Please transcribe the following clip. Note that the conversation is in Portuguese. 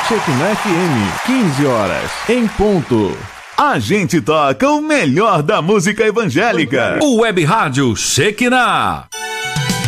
Shekinah FM, 15 horas, em ponto. A gente toca o melhor da música evangélica. O Web Rádio Shekinah.